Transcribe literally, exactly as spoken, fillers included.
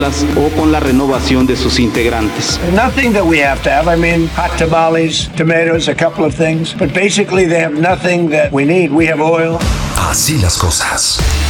o con la renovación de sus integrantes. Nothing that we have to have. I mean, hot tamales, tomatoes, a couple of things, but basically they have nothing that we need. We have oil. Así las cosas.